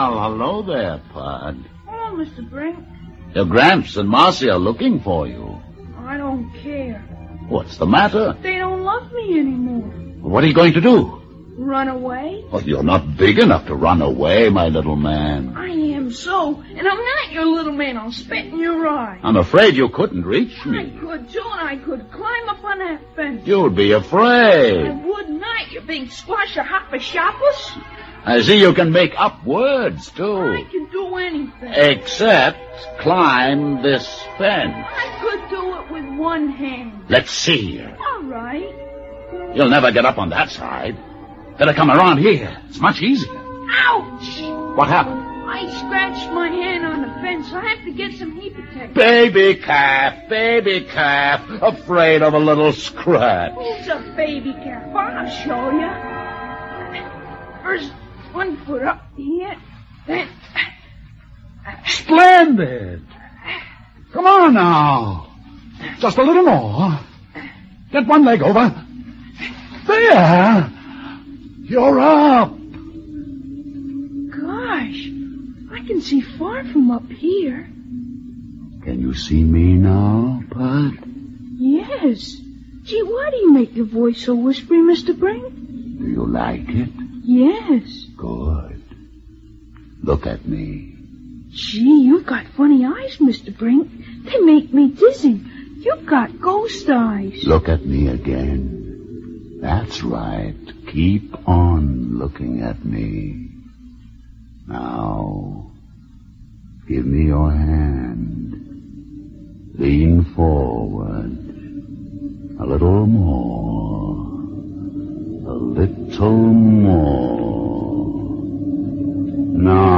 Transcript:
Well, hello there, Pud. Hello, Mr. Brink. Your Gramps and Marcy are looking for you. I don't care. What's the matter? They don't love me anymore. What are you going to do? Run away? Well, you're not big enough to run away, my little man. I am so, and I'm not your little man. I'll spit in your eye. I'm afraid you couldn't reach me. I could, too, and I could climb up on that fence. You'd be I afraid. would not, you big squasher hopper shoppers. I see you can make up words, too. I can do anything. Except climb this fence. I could do it with one hand. Let's see. All right. You'll never get up on that side. Better come around here. It's much easier. Ouch! What happened? I scratched my hand on the fence. I have to get some heat protector. Baby calf, afraid of a little scratch. Who's a baby calf? I'll show you. First, 1 foot up here, then... Splendid. Come on now. Just a little more. Get one leg over. There. You're up. Gosh, I can see far from up here. Can you see me now, Pud? Yes. Gee, why do you make your voice so whispery, Mr. Brink? Do you like it? Yes. Good. Look at me. Gee, you've got funny eyes, Mr. Brink. They make me dizzy. You've got ghost eyes. Look at me again. That's right. Keep on looking at me. Now, give me your hand. Lean forward. A little more. A little more. Now,